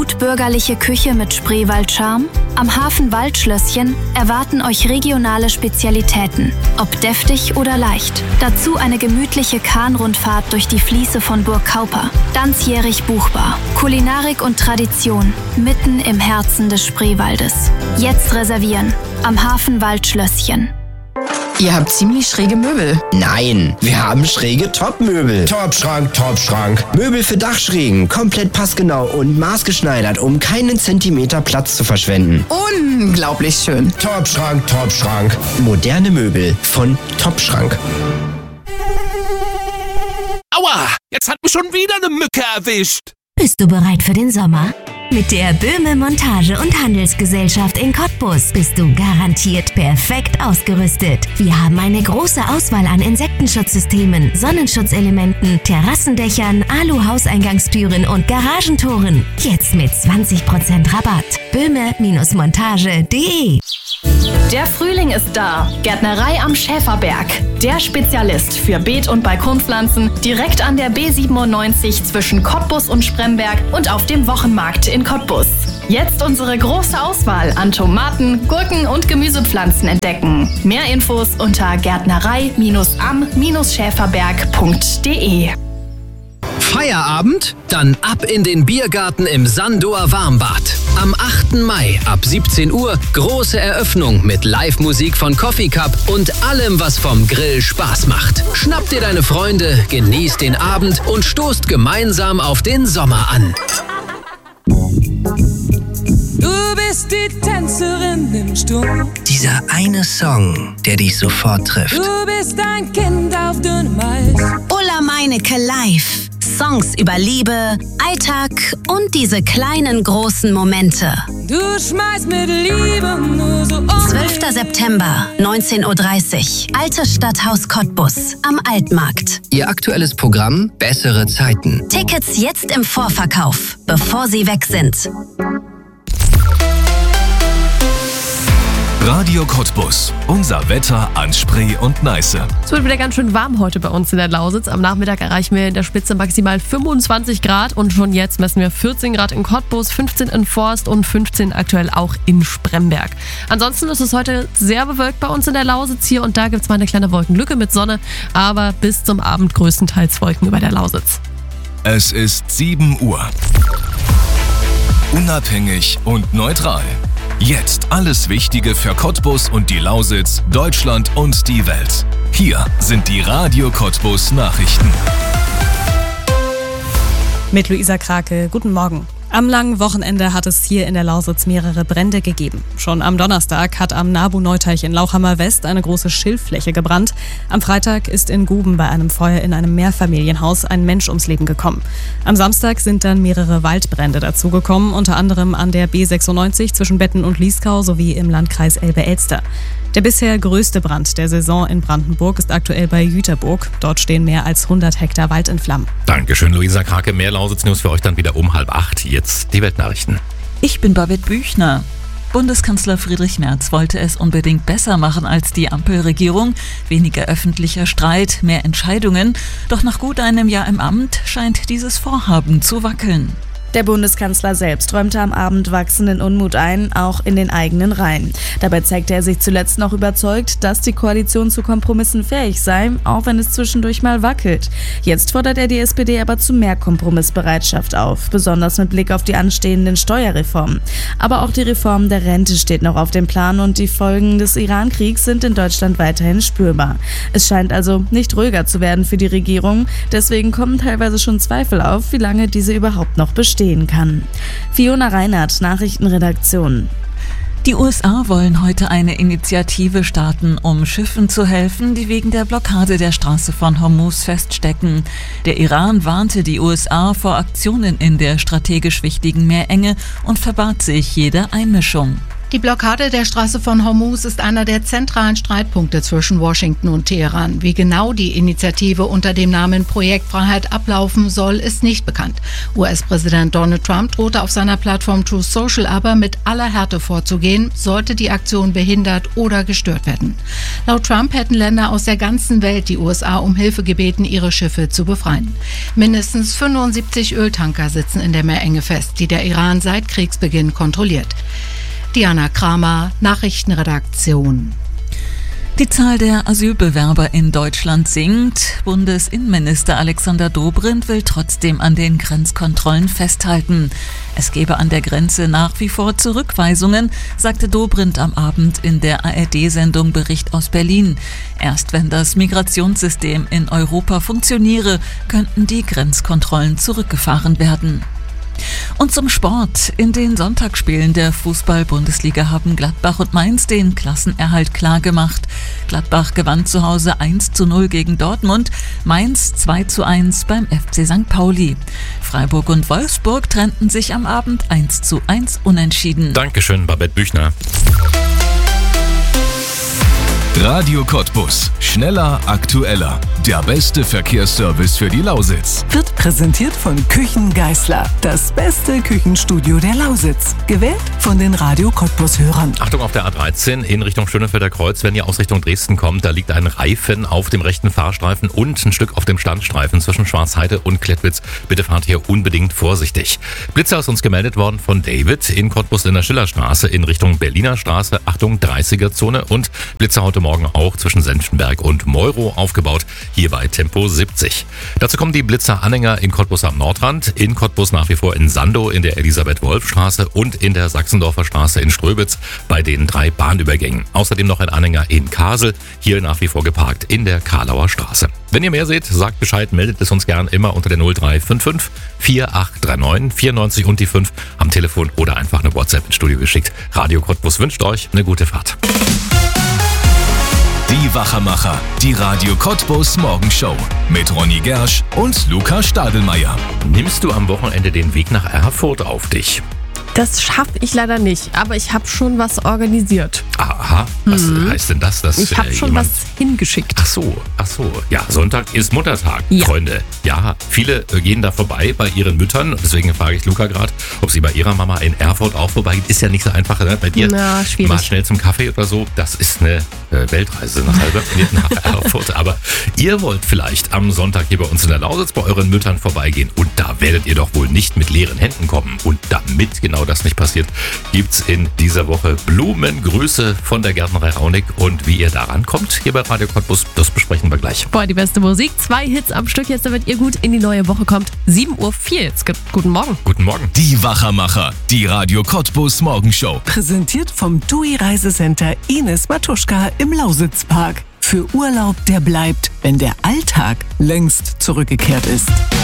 gut bürgerliche Küche mit Spreewald-Charme? Am Hafen Waldschlösschen erwarten euch regionale Spezialitäten, ob deftig oder leicht. Dazu eine gemütliche Kahnrundfahrt durch die Fließe von Burg Kauper. Ganzjährig buchbar. Kulinarik und Tradition mitten im Herzen des Spreewaldes. Jetzt reservieren. Am Hafen Waldschlösschen. Ihr habt ziemlich schräge Möbel. Nein, wir haben schräge Topmöbel. Topschrank, Topschrank. Möbel für Dachschrägen, komplett passgenau und maßgeschneidert, um keinen Zentimeter Platz zu verschwenden. Unglaublich schön. Topschrank, Topschrank. Moderne Möbel von Topschrank. Aua, jetzt hat mich schon wieder eine Mücke erwischt. Bist du bereit für den Sommer? Mit der Böhme Montage- und Handelsgesellschaft in Cottbus bist du garantiert perfekt ausgerüstet. Wir haben eine große Auswahl an Insektenschutzsystemen, Sonnenschutzelementen, Terrassendächern, Alu-Hauseingangstüren und Garagentoren. Jetzt mit 20% Rabatt. böhme-montage.de. Der Frühling ist da. Gärtnerei am Schäferberg. Der Spezialist für Beet- und Balkonpflanzen direkt an der B97 zwischen Cottbus und Spremberg und auf dem Wochenmarkt in Cottbus. Jetzt unsere große Auswahl an Tomaten, Gurken und Gemüsepflanzen entdecken. Mehr Infos unter gärtnerei-am-schäferberg.de. Feierabend? Dann ab in den Biergarten im Sandoer Warmbad. Am 8. Mai ab 17 Uhr große Eröffnung mit Live-Musik von Coffee Cup und allem, was vom Grill Spaß macht. Schnapp dir deine Freunde, genießt den Abend und stoßt gemeinsam auf den Sommer an. Du bist die Tänzerin im Sturm. Dieser eine Song, der dich sofort trifft. Du bist ein Kind auf dünnem Eis. Ulla Meinecke live. Songs über Liebe, Alltag und diese kleinen großen Momente. Du schmeißt mit Liebe nur so um. 12. September, 19:30 Uhr. Altes Stadthaus Cottbus am Altmarkt. Ihr aktuelles Programm Bessere Zeiten. Tickets jetzt im Vorverkauf, bevor sie weg sind. Radio Cottbus. Unser Wetter an Spree und Neiße. Es wird wieder ganz schön warm heute bei uns in der Lausitz. Am Nachmittag erreichen wir in der Spitze maximal 25 Grad und schon jetzt messen wir 14 Grad in Cottbus, 15 in Forst und 15 aktuell auch in Spremberg. Ansonsten ist es heute sehr bewölkt bei uns in der Lausitz. Hier und da gibt es mal eine kleine Wolkenlücke mit Sonne, aber bis zum Abend größtenteils Wolken über der Lausitz. Es ist 7 Uhr. Unabhängig und neutral. Jetzt alles Wichtige für Cottbus und die Lausitz, Deutschland und die Welt. Hier sind die Radio Cottbus Nachrichten. Mit Luisa Krake, guten Morgen. Am langen Wochenende hat es hier in der Lausitz mehrere Brände gegeben. Schon am Donnerstag hat am Nabu-Neuteich in Lauchhammer West eine große Schilffläche gebrannt. Am Freitag ist in Guben bei einem Feuer in einem Mehrfamilienhaus ein Mensch ums Leben gekommen. Am Samstag sind dann mehrere Waldbrände dazugekommen, unter anderem an der B96 zwischen Betten und Lieskau sowie im Landkreis Elbe-Elster. Der bisher größte Brand der Saison in Brandenburg ist aktuell bei Jüterburg. Dort stehen mehr als 100 Hektar Wald in Flammen. Dankeschön, Luisa Krake. Mehr Lausitz-News für euch dann wieder um 7:30. Jetzt die Weltnachrichten. Ich bin Babette Büchner. Bundeskanzler Friedrich Merz wollte es unbedingt besser machen als die Ampelregierung. Weniger öffentlicher Streit, mehr Entscheidungen. Doch nach gut einem Jahr im Amt scheint dieses Vorhaben zu wackeln. Der Bundeskanzler selbst räumte am Abend wachsenden Unmut ein, auch in den eigenen Reihen. Dabei zeigte er sich zuletzt noch überzeugt, dass die Koalition zu Kompromissen fähig sei, auch wenn es zwischendurch mal wackelt. Jetzt fordert er die SPD aber zu mehr Kompromissbereitschaft auf, besonders mit Blick auf die anstehenden Steuerreformen. Aber auch die Reform der Rente steht noch auf dem Plan und die Folgen des Iran-Kriegs sind in Deutschland weiterhin spürbar. Es scheint also nicht ruhiger zu werden für die Regierung, deswegen kommen teilweise schon Zweifel auf, wie lange diese überhaupt noch bestehen kann. Fiona Reinhardt, Nachrichtenredaktion. Die USA wollen heute eine Initiative starten, um Schiffen zu helfen, die wegen der Blockade der Straße von Hormuz feststecken. Der Iran warnte die USA vor Aktionen in der strategisch wichtigen Meerenge und verbat sich jede Einmischung. Die Blockade der Straße von Hormuz ist einer der zentralen Streitpunkte zwischen Washington und Teheran. Wie genau die Initiative unter dem Namen Projekt Freiheit ablaufen soll, ist nicht bekannt. US-Präsident Donald Trump drohte auf seiner Plattform Truth Social aber mit aller Härte vorzugehen, sollte die Aktion behindert oder gestört werden. Laut Trump hätten Länder aus der ganzen Welt die USA um Hilfe gebeten, ihre Schiffe zu befreien. Mindestens 75 Öltanker sitzen in der Meerenge fest, die der Iran seit Kriegsbeginn kontrolliert. Diana Kramer, Nachrichtenredaktion. Die Zahl der Asylbewerber in Deutschland sinkt. Bundesinnenminister Alexander Dobrindt will trotzdem an den Grenzkontrollen festhalten. Es gebe an der Grenze nach wie vor Zurückweisungen, sagte Dobrindt am Abend in der ARD-Sendung Bericht aus Berlin. Erst wenn das Migrationssystem in Europa funktioniere, könnten die Grenzkontrollen zurückgefahren werden. Und zum Sport. In den Sonntagsspielen der Fußball-Bundesliga haben Gladbach und Mainz den Klassenerhalt klargemacht. Gladbach gewann zu Hause 1:0 gegen Dortmund, Mainz 2:1 beim FC St. Pauli. Freiburg und Wolfsburg trennten sich am Abend 1:1 unentschieden. Dankeschön, Babette Büchner. Radio Cottbus. Schneller, aktueller. Der beste Verkehrsservice für die Lausitz. Wird präsentiert von Küchen Geisler. Das beste Küchenstudio der Lausitz. Gewählt von den Radio Cottbus-Hörern. Achtung auf der A13 in Richtung Schönefelder Kreuz. Wenn ihr aus Richtung Dresden kommt, da liegt ein Reifen auf dem rechten Fahrstreifen und ein Stück auf dem Standstreifen zwischen Schwarzheide und Klettwitz. Bitte fahrt hier unbedingt vorsichtig. Blitzer ist uns gemeldet worden von David in Cottbus in der Schillerstraße in Richtung Berliner Straße. Achtung, 30er-Zone und Blitzer heute Morgen auch zwischen Senftenberg und Meuro aufgebaut, hier bei Tempo 70. Dazu kommen die Blitzer-Anhänger in Cottbus am Nordrand, in Cottbus nach wie vor in Sandow in der Elisabeth-Wolf-Straße und in der Sachsendorfer Straße in Ströbitz bei den 3 Bahnübergängen. Außerdem noch ein Anhänger in Kassel, hier nach wie vor geparkt in der Karlauer Straße. Wenn ihr mehr seht, sagt Bescheid, meldet es uns gern immer unter der 0355 4839 94 und die 5 am Telefon oder einfach eine WhatsApp ins Studio geschickt. Radio Cottbus wünscht euch eine gute Fahrt. Die Wachermacher, die Radio Cottbus Morgenshow mit Ronny Gersch und Luca Stadelmeier. Nimmst du am Wochenende den Weg nach Erfurt auf dich? Das schaffe ich leider nicht, aber ich habe schon was organisiert. Aha, was heißt denn das? Ich habe schon was hingeschickt. Ach so. Ja, Sonntag ist Muttertag, ja. Freunde. Ja, viele gehen da vorbei bei ihren Müttern. Deswegen frage ich Luca gerade, ob sie bei ihrer Mama in Erfurt auch vorbeigeht. Ist ja nicht so einfach, ne? Bei dir schwierig. Mal schnell zum Kaffee oder so. Das ist eine Weltreise, eine halbe nach Erfurt. Aber ihr wollt vielleicht am Sonntag hier bei uns in der Lausitz bei euren Müttern vorbeigehen. Und da werdet ihr doch wohl nicht mit leeren Händen kommen. Und damit genau das nicht passiert, gibt's in dieser Woche Blumengrüße von der Gärtnerei Raunig. Und wie ihr daran kommt, hier bei Radio Cottbus, das besprechen wir gleich. Boah, die beste Musik. 2 Hits am Stück jetzt, damit ihr gut in die neue Woche kommt. 7:04 Uhr jetzt. Guten Morgen. Guten Morgen. Die Wachermacher, die Radio Cottbus Morgenshow. Präsentiert vom TUI Reisecenter Ines Matuschka im Lausitzpark. Für Urlaub, der bleibt, wenn der Alltag längst zurückgekehrt ist.